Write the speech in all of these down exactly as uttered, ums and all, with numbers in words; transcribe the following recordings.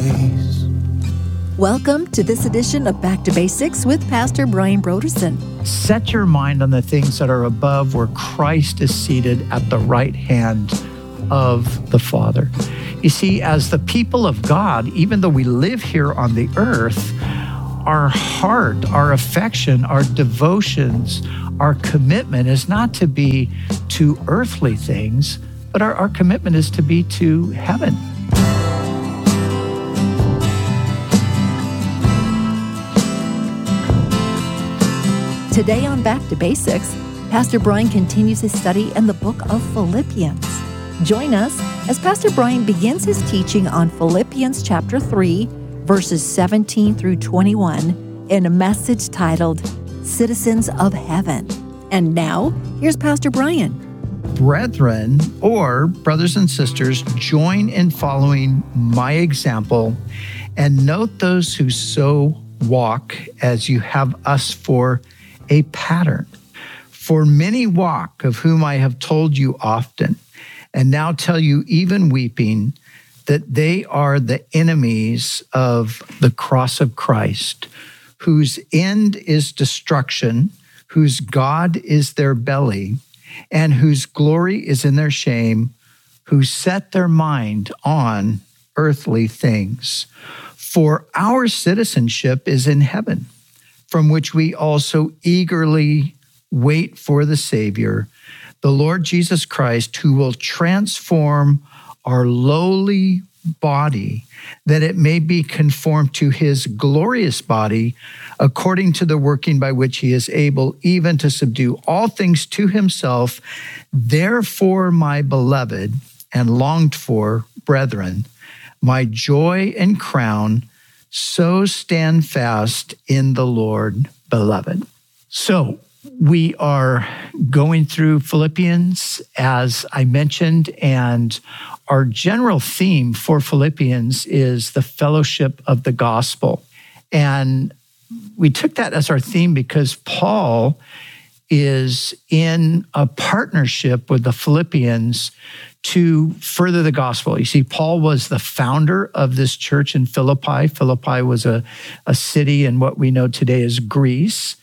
place. Welcome to this edition of Back to Basics with Pastor Brian Brodersen. Set your mind on the things that are above, where Christ is seated at the right hand of the Father. You see, as the people of God, even though we live here on the earth, our heart, our affection, our devotions, our commitment is not to be to earthly things, but our, our commitment is to be to heaven. Today on Back to Basics, Pastor Brian continues his study in the book of Philippians. Join us as Pastor Brian begins his teaching on Philippians chapter three, verses seventeen through twenty-one, in a message titled, Citizens of Heaven. And now, here's Pastor Brian. Brethren, or brothers and sisters, join in following my example and note those who so walk as you have us for a pattern. For many walk, of whom I have told you often, and now tell you even weeping, that they are the enemies of the cross of Christ, whose end is destruction, whose God is their belly, and whose glory is in their shame, who set their mind on earthly things. For our citizenship is in heaven, from which we also eagerly wait for the Savior, the Lord Jesus Christ, who will transform our lowly body, that it may be conformed to his glorious body, according to the working by which he is able even to subdue all things to himself. Therefore, my beloved and longed for brethren, my joy and crown, so stand fast in the Lord, beloved. So we are going through Philippians, as I mentioned, and our general theme for Philippians is the fellowship of the gospel. And we took that as our theme because Paul is in a partnership with the Philippians to further the gospel. You see, Paul was the founder of this church in Philippi. Philippi was a, a city in what we know today as Greece.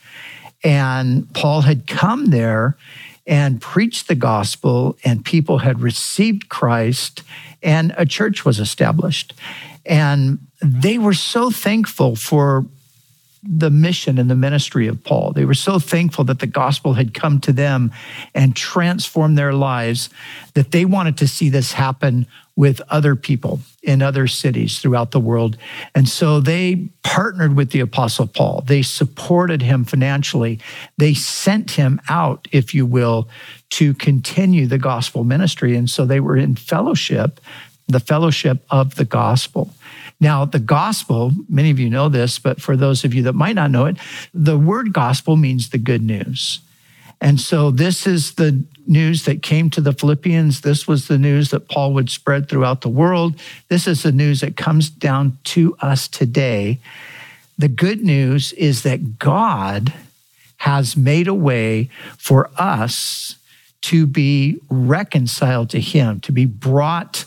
And Paul had come there and preached the gospel, and people had received Christ, and a church was established. And they were so thankful for the mission and the ministry of Paul. They were so thankful that the gospel had come to them and transformed their lives that they wanted to see this happen with other people in other cities throughout the world. And so they partnered with the Apostle Paul. They supported him financially. They sent him out, if you will, to continue the gospel ministry. And so they were in fellowship, the fellowship of the gospel. Now, the gospel, many of you know this, but for those of you that might not know it, the word gospel means the good news. And so this is the news that came to the Philippians. This was the news that Paul would spread throughout the world. This is the news that comes down to us today. The good news is that God has made a way for us to be reconciled to him, to be brought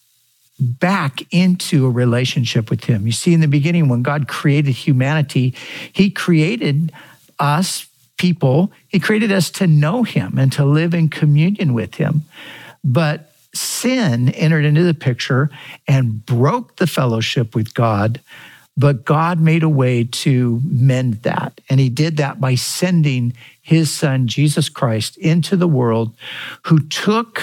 back into a relationship with him. You see, in the beginning, when God created humanity, he created us people, he created us to know him and to live in communion with him. But sin entered into the picture and broke the fellowship with God, but God made a way to mend that. And he did that by sending his son, Jesus Christ, into the world, who took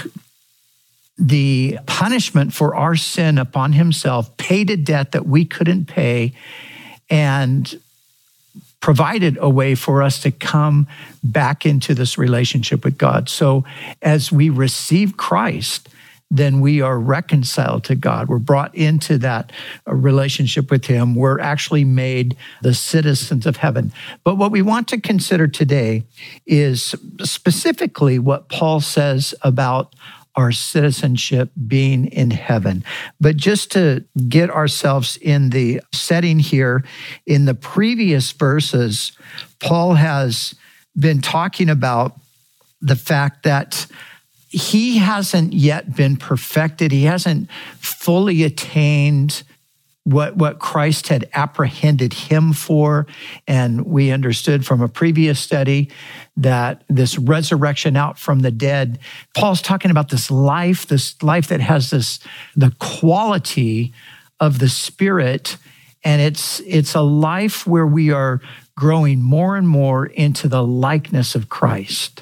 the punishment for our sin upon himself, paid a debt that we couldn't pay, and provided a way for us to come back into this relationship with God. So as we receive Christ, then we are reconciled to God. We're brought into that relationship with him. We're actually made the citizens of heaven. But what we want to consider today is specifically what Paul says about our citizenship being in heaven. But just to get ourselves in the setting here, in the previous verses, Paul has been talking about the fact that he hasn't yet been perfected. He hasn't fully attained what, what Christ had apprehended him for. And we understood from a previous study that this resurrection out from the dead, Paul's talking about this life, this life that has this, the quality of the Spirit. And it's, it's a life where we are growing more and more into the likeness of Christ.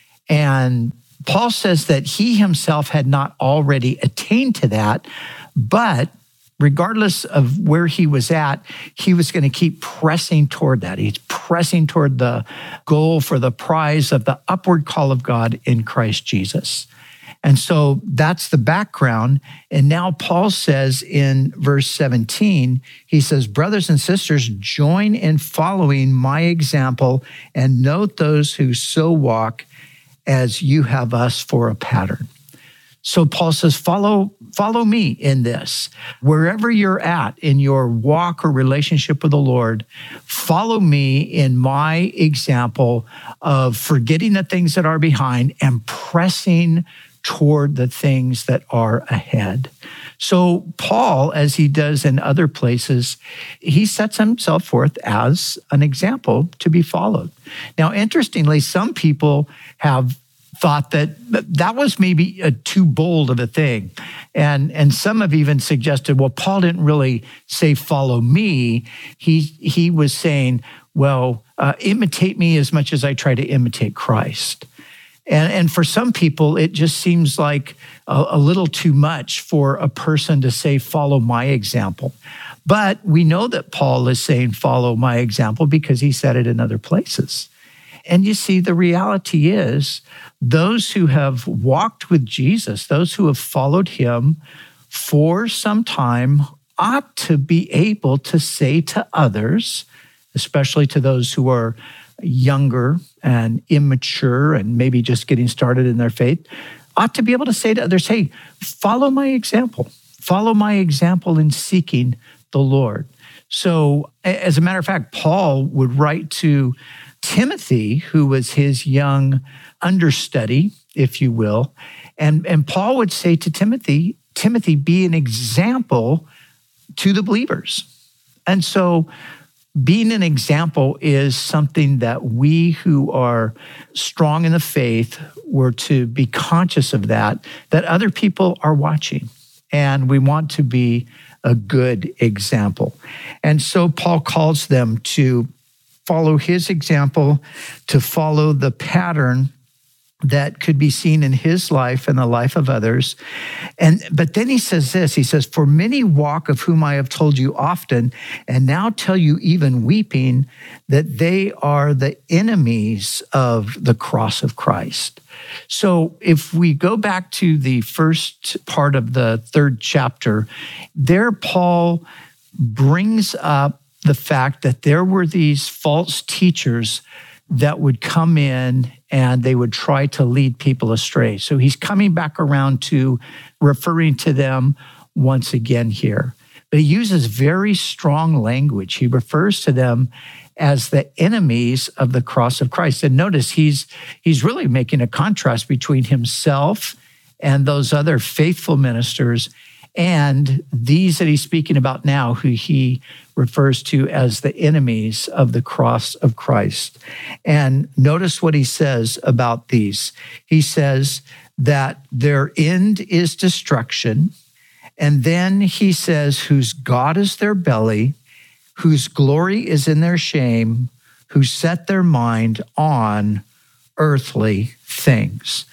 And Paul says that he himself had not already attained to that, but regardless of where he was at, he was going to keep pressing toward that. He's pressing toward the goal for the prize of the upward call of God in Christ Jesus. And so that's the background. And now Paul says in verse seventeen, he says, brothers and sisters, join in following my example and note those who so walk as you have us for a pattern. So Paul says, follow, follow me in this. Wherever you're at in your walk or relationship with the Lord, follow me in my example of forgetting the things that are behind and pressing toward the things that are ahead. So Paul, as he does in other places, he sets himself forth as an example to be followed. Now, interestingly, some people have thought that that was maybe a too bold of a thing. And, and some have even suggested, well, Paul didn't really say, follow me. He, he was saying, well, uh, imitate me as much as I try to imitate Christ. And, and for some people, it just seems like a, a little too much for a person to say, follow my example. But we know that Paul is saying, follow my example, because he said it in other places. And you see, the reality is those who have walked with Jesus, those who have followed him for some time, ought to be able to say to others, especially to those who are younger and immature and maybe just getting started in their faith, ought to be able to say to others, hey, follow my example. Follow my example in seeking the Lord. So as a matter of fact, Paul would write to Timothy, who was his young understudy, if you will, and, and Paul would say to Timothy, Timothy, be an example to the believers. And so being an example is something that we who are strong in the faith were to be conscious of, that, that other people are watching, and we want to be a good example. And so Paul calls them to follow his example, to follow the pattern that could be seen in his life and the life of others. And but then he says this, he says, for many walk, of whom I have told you often, and now tell you even weeping, that they are the enemies of the cross of Christ. So if we go back to the first part of the third chapter, there Paul brings up the fact that there were these false teachers that would come in and they would try to lead people astray. So he's coming back around to referring to them once again here. But he uses very strong language. He refers to them as the enemies of the cross of Christ. And notice he's he's really making a contrast between himself and those other faithful ministers and these that he's speaking about now, who he refers to as the enemies of the cross of Christ. And notice what he says about these. He says that their end is destruction. And then he says, whose God is their belly, whose glory is in their shame, who set their mind on earthly things.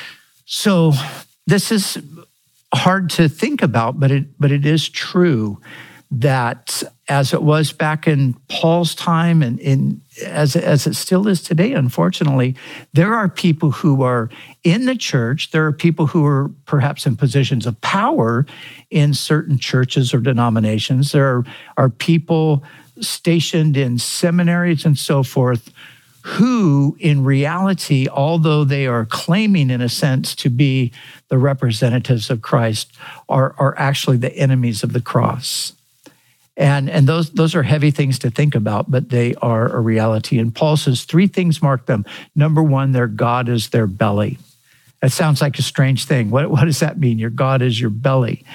So this is hard to think about, but it but it is true that as it was back in Paul's time and in as, as it still is today, unfortunately, there are people who are in the church, there are people who are perhaps in positions of power in certain churches or denominations. There are, are people stationed in seminaries and so forth who, in reality, although they are claiming, in a sense, to be the representatives of Christ, are, are actually the enemies of the cross. And, and those, those are heavy things to think about, but they are a reality. And Paul says three things mark them. Number one, their God is their belly. That sounds like a strange thing. What, what does that mean? Your God is your belly.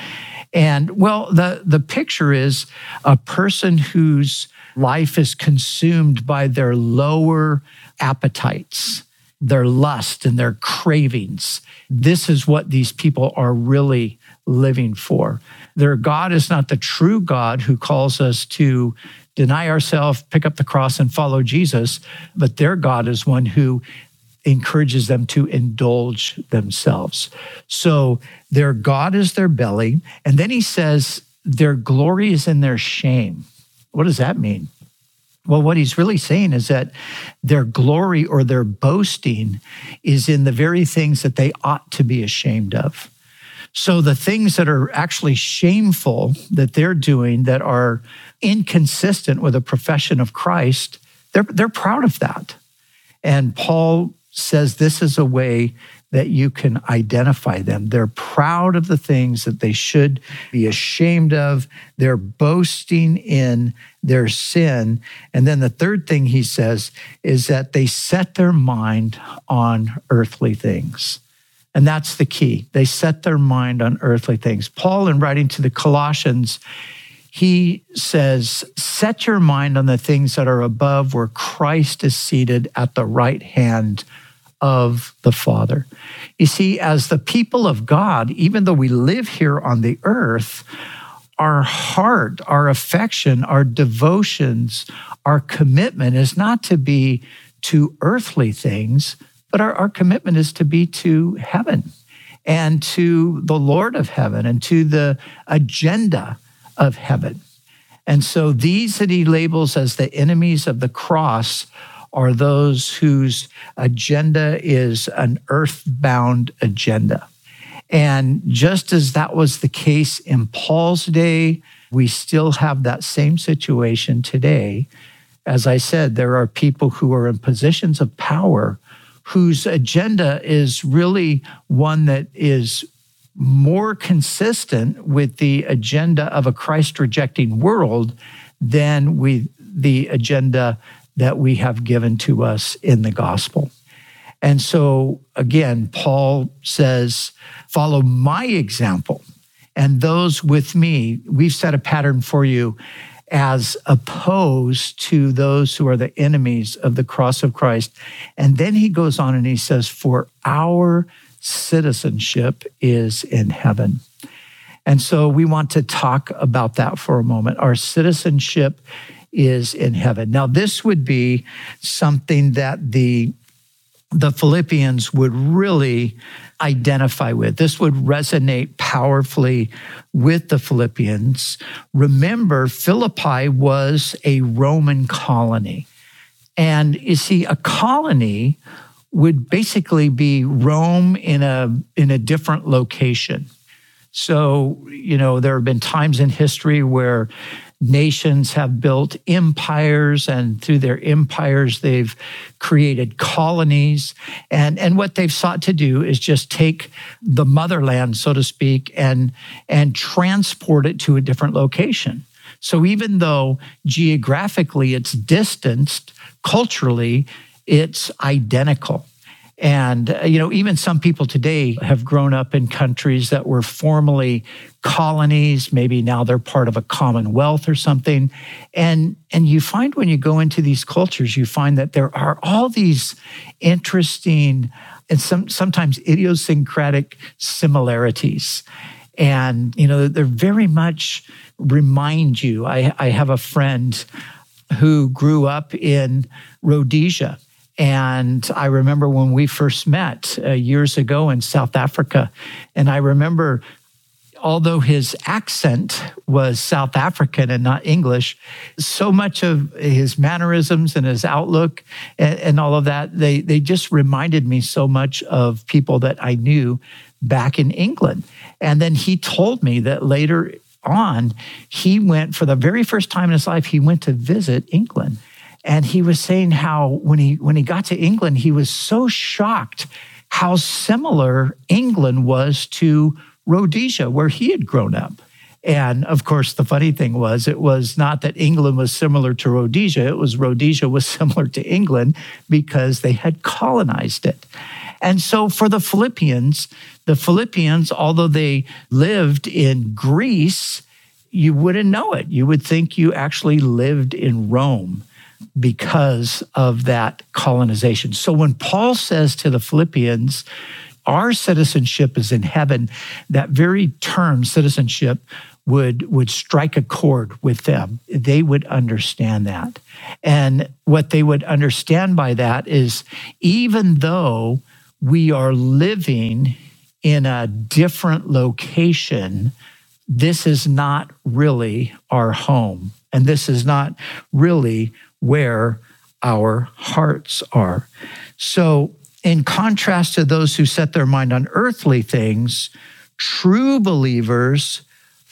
And well, the, the picture is a person whose life is consumed by their lower appetites, their lust and their cravings. This is what these people are really living for. Their God is not the true God who calls us to deny ourselves, pick up the cross, and follow Jesus, but their God is one who encourages them to indulge themselves. So their God is their belly, and then he says their glory is in their shame. What does that mean? Well, what he's really saying is that their glory or their boasting is in the very things that they ought to be ashamed of. So the things that are actually shameful that they're doing that are inconsistent with a profession of Christ, they're, they're proud of that. And Paul says this is a way that you can identify them. They're proud of the things that they should be ashamed of. They're boasting in their sin. And then the third thing he says is that they set their mind on earthly things. And that's the key. They set their mind on earthly things. Paul, in writing to the Colossians, he says, set your mind on the things that are above where Christ is seated at the right hand of the Father. You see, as the people of God, even though we live here on the earth, our heart, our affection, our devotions, our commitment is not to be to earthly things, but our, our commitment is to be to heaven and to the Lord of heaven and to the agenda of heaven. And so these that he labels as the enemies of the cross are those whose agenda is an earthbound agenda. And just as that was the case in Paul's day, we still have that same situation today. As I said, there are people who are in positions of power whose agenda is really one that is more consistent with the agenda of a Christ-rejecting world than with the agenda that we have given to us in the gospel. And so, again, Paul says, follow my example and those with me. We've set a pattern for you as opposed to those who are the enemies of the cross of Christ. And then he goes on and he says, for our citizenship is in heaven. And so we want to talk about that for a moment. Our citizenship is in heaven. Now, this would be something that the, the Philippians would really identify with. This would resonate powerfully with the Philippians. Remember, Philippi was a Roman colony. And you see, a colony would basically be Rome in a, in a different location. So, you know, there have been times in history where nations have built empires, and through their empires, they've created colonies. And, and what they've sought to do is just take the motherland, so to speak, and, and transport it to a different location. So even though geographically it's distanced, culturally, it's identical. And, uh, you know, even some people today have grown up in countries that were formerly colonies. Maybe now they're part of a commonwealth or something. And, and you find when you go into these cultures, you find that there are all these interesting and some, sometimes idiosyncratic similarities. And, you know, they're very much remind you. I, I have a friend who grew up in Rhodesia. And I remember when we first met uh, years ago in South Africa. And I remember, although his accent was South African and not English, so much of his mannerisms and his outlook and, and all of that, they, they just reminded me so much of people that I knew back in England. And then he told me that later on, he went, for the very first time in his life, he went to visit England. And he was saying how when he when he got to England, he was so shocked how similar England was to Rhodesia, where he had grown up. And of course, the funny thing was, it was not that England was similar to Rhodesia. It was Rhodesia was similar to England because they had colonized it. And so for the Philippians, the Philippians, although they lived in Greece, you wouldn't know it. You would think you actually lived in Rome because of that colonization. So when Paul says to the Philippians, our citizenship is in heaven, that very term, citizenship, would, would strike a chord with them. They would understand that. And what they would understand by that is, even though we are living in a different location, this is not really our home. And this is not really where our hearts are. So in contrast to those who set their mind on earthly things, true believers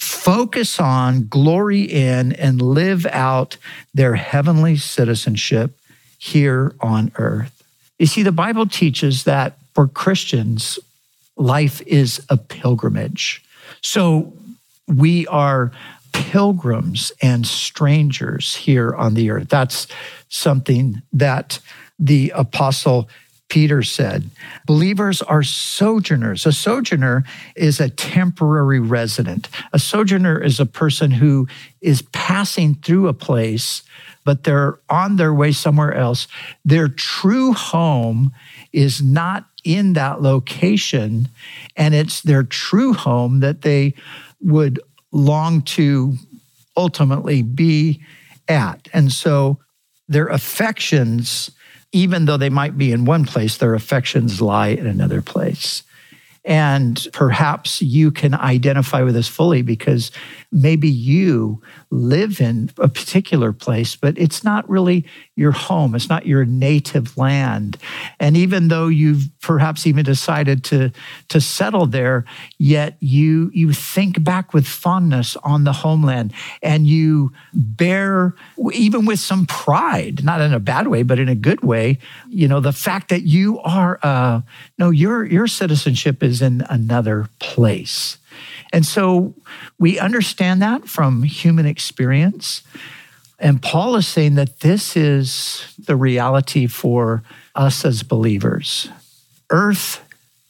focus on, glory in, and live out their heavenly citizenship here on earth. You see, the Bible teaches that for Christians, life is a pilgrimage. So we are pilgrims and strangers here on the earth. That's something that the Apostle Peter said. Believers are sojourners. A sojourner is a temporary resident. A sojourner is a person who is passing through a place, but they're on their way somewhere else. Their true home is not in that location, and it's their true home that they would long to ultimately be at. And so their affections, even though they might be in one place, their affections lie in another place. And perhaps you can identify with this fully because maybe you live in a particular place, but it's not really your home. It's not your native land. And even though you've perhaps even decided to, to settle there, yet you, you think back with fondness on the homeland, and you bear, even with some pride, not in a bad way, but in a good way, you know, the fact that you are, uh, no, your, your citizenship is in another place. And so we understand that from human experience. And Paul is saying that this is the reality for us as believers. Earth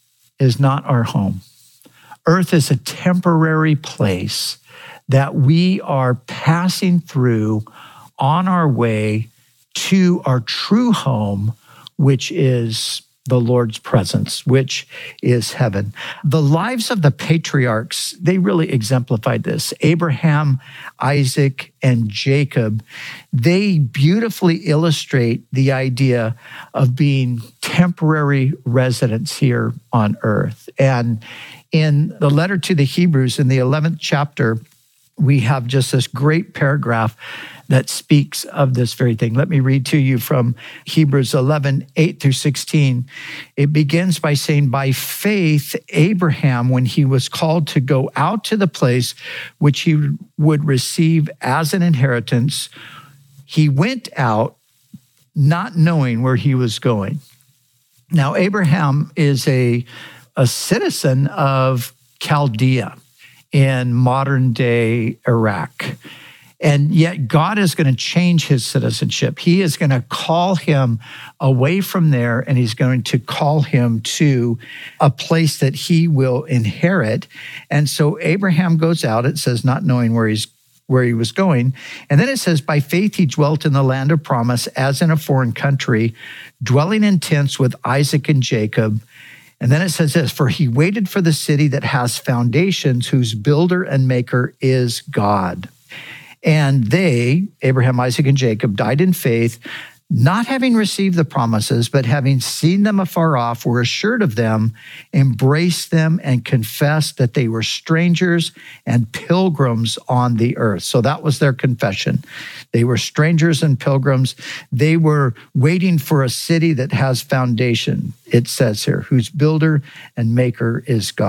is not our home. Earth is a temporary place that we are passing through on our way to our true home, which is the Lord's presence, which is heaven. The lives of the patriarchs, they really exemplified this. Abraham, Isaac, and Jacob, they beautifully illustrate the idea of being temporary residents here on earth. And in the letter to the Hebrews, in the eleventh chapter, we have just this great paragraph that speaks of this very thing. Let me read to you from Hebrews eleven, eight through sixteen. It begins by saying, by faith, Abraham, when he was called to go out to the place which he would receive as an inheritance, he went out not knowing where he was going. Now, Abraham is a, a citizen of Chaldea in modern day Iraq. And yet God is going to change his citizenship. He is going to call him away from there, and he's going to call him to a place that he will inherit. And so Abraham goes out, it says, not knowing where he's where he was going. And then it says, by faith he dwelt in the land of promise as in a foreign country, dwelling in tents with Isaac and Jacob. And then it says this, for he waited for the city that has foundations, whose builder and maker is God. And they, Abraham, Isaac, and Jacob, died in faith, not having received the promises, but having seen them afar off, were assured of them, embraced them, and confessed that they were strangers and pilgrims on the earth. So that was their confession. They were strangers and pilgrims. They were waiting for a city that has foundation, it says here, whose builder and maker is God.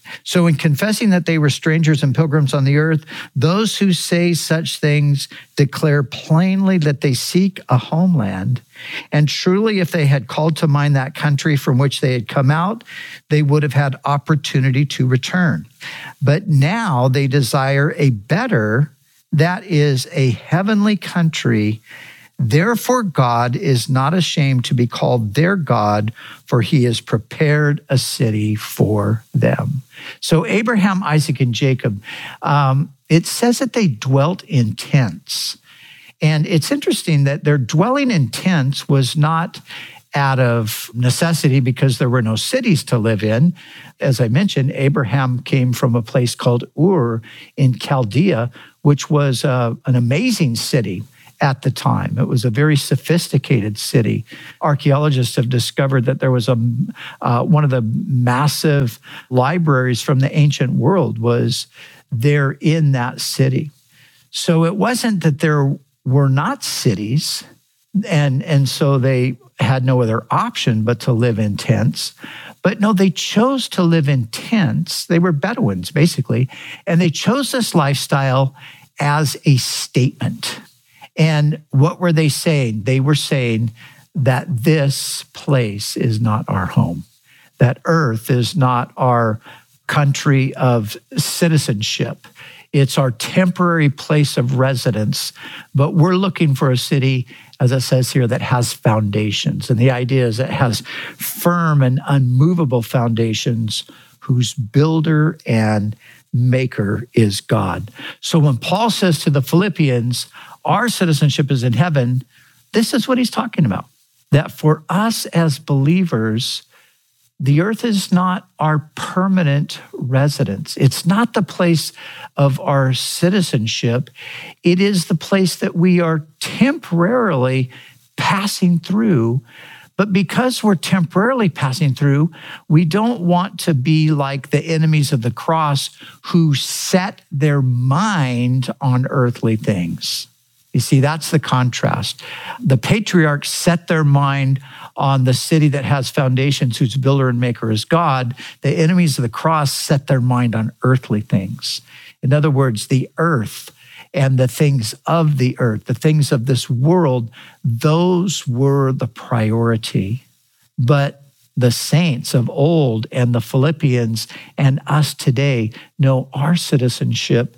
So in confessing that they were strangers and pilgrims on the earth, those who say such things declare plainly that they seek a homeland. And truly, if they had called to mind that country from which they had come out, they would have had opportunity to return. But now they desire a better, that is a heavenly country. Therefore, God is not ashamed to be called their God, for he has prepared a city for them. So Abraham, Isaac, and Jacob, um, it says that they dwelt in tents. And it's interesting that their dwelling in tents was not out of necessity because there were no cities to live in. As I mentioned, Abraham came from a place called Ur in Chaldea, which was uh, an amazing city at the time. It was a very sophisticated city. Archaeologists have discovered that there was a uh, one of the massive libraries from the ancient world was there in that city. So it wasn't that there were not cities, and, and so they had no other option but to live in tents. But no, they chose to live in tents. They were Bedouins, basically, and they chose this lifestyle as a statement. And what were they saying? They were saying that this place is not our home, that earth is not our country of citizenship. It's our temporary place of residence, but we're looking for a city, as it says here, that has foundations. And the idea is it has firm and unmovable foundations whose builder and maker is God. So when Paul says to the Philippians, our citizenship is in heaven, this is what he's talking about. That for us as believers, the earth is not our permanent residence. It's not the place of our citizenship. It is the place that we are temporarily passing through. But because we're temporarily passing through, we don't want to be like the enemies of the cross who set their mind on earthly things. You see, that's the contrast. The patriarchs set their mind on the city that has foundations, whose builder and maker is God. The enemies of the cross set their mind on earthly things. In other words, the earth and the things of the earth, the things of this world, those were the priority. But the saints of old and the Philippians and us today know our citizenship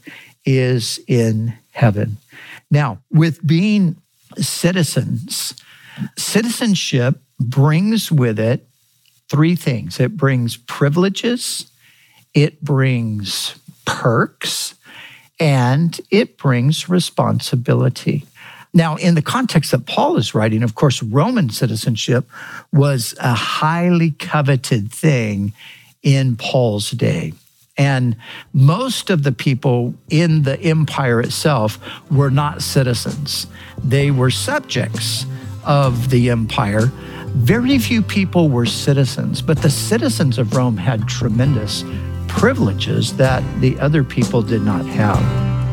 is in heaven. Now, with being citizens, citizenship brings with it three things. It brings privileges, it brings perks, and it brings responsibility. Now, in the context that Paul is writing, of course, Roman citizenship was a highly coveted thing in Paul's day. And most of the people in the empire itself were not citizens. They were subjects of the empire. Very few people were citizens, but the citizens of Rome had tremendous privileges that the other people did not have.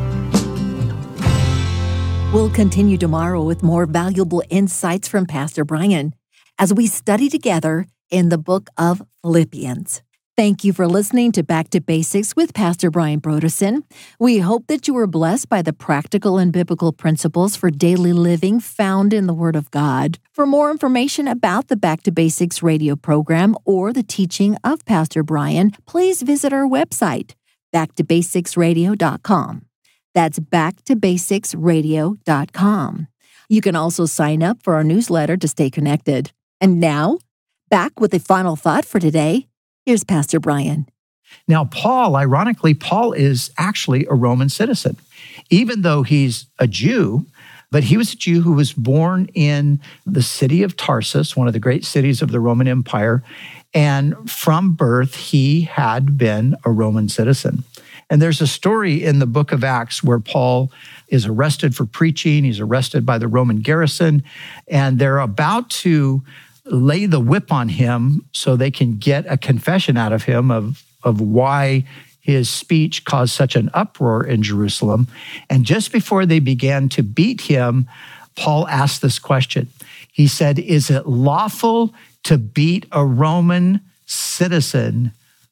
We'll continue tomorrow with more valuable insights from Pastor Brian as we study together in the book of Philippians. Thank you for listening to Back to Basics with Pastor Brian Brodersen. We hope that you were blessed by the practical and biblical principles for daily living found in the Word of God. For more information about the Back to Basics radio program or the teaching of Pastor Brian, please visit our website, back to basics radio dot com. That's back to basics radio dot com. You can also sign up for our newsletter to stay connected. And now, back with the final thought for today. Here's Pastor Brian. Now, Paul, ironically, Paul is actually a Roman citizen, even though he's a Jew, but he was a Jew who was born in the city of Tarsus, one of the great cities of the Roman Empire, and from birth, he had been a Roman citizen. And there's a story in the book of Acts where Paul is arrested for preaching. He's arrested by the Roman garrison, and they're about to lay the whip on him so they can get a confession out of him of, of why his speech caused such an uproar in Jerusalem. And just before they began to beat him, Paul asked this question. He said, "Is it lawful to beat a Roman citizen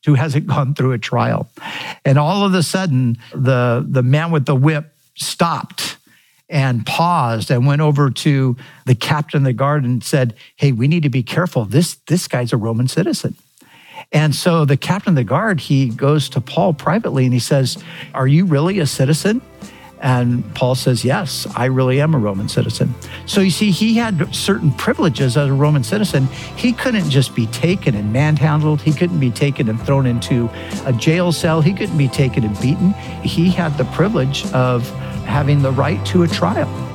who hasn't gone through a trial. And all of a sudden, the, the man with the whip stopped and paused and went over to the captain of the guard and said, hey, we need to be careful. This, this guy's a Roman citizen. And so the captain of the guard, he goes to Paul privately and he says, are you really a citizen? And Paul says, yes, I really am a Roman citizen. So you see, he had certain privileges as a Roman citizen. He couldn't just be taken and manhandled. He couldn't be taken and thrown into a jail cell. He couldn't be taken and beaten. He had the privilege of having the right to a trial.